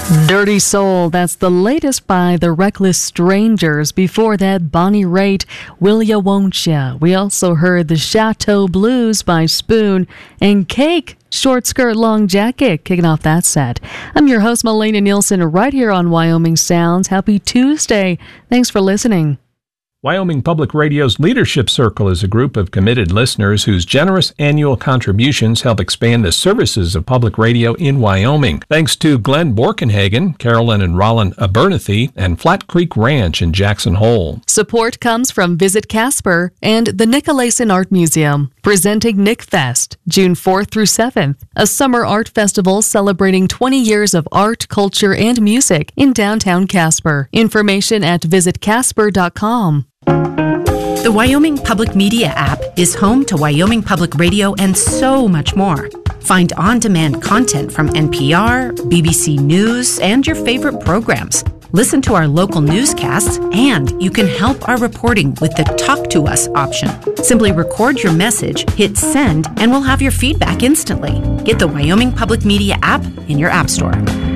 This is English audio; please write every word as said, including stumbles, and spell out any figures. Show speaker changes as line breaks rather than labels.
Dirty Soul, that's the latest by The Reckless Strangers. Before that, Bonnie Raitt, Will Ya Won't Ya. We also heard The Chateau Blues by Spoon and Cake, Short Skirt Long Jacket, kicking off that set. I'm your host, Melania Nielsen, right here on Wyoming Sounds. Happy Tuesday. Thanks for listening.
Wyoming Public Radio's Leadership Circle is a group of committed listeners whose generous annual contributions help expand the services of public radio in Wyoming. Thanks to Glenn Borkenhagen, Carolyn and Rollin Abernathy, and Flat Creek Ranch in Jackson Hole.
Support comes from Visit Casper and the Nicolason Art Museum, presenting Nick Fest, June fourth through seventh, a summer art festival celebrating twenty years of art, culture, and music in downtown Casper. Information at visit casper dot com.
The Wyoming Public Media app is home to Wyoming Public Radio and so much more. Find on-demand content from N P R, B B C News, and your favorite programs. Listen to our local newscasts, and you can help our reporting with the Talk to Us option. Simply record your message, hit send, and we'll have your feedback instantly. Get the Wyoming Public Media app in your app store.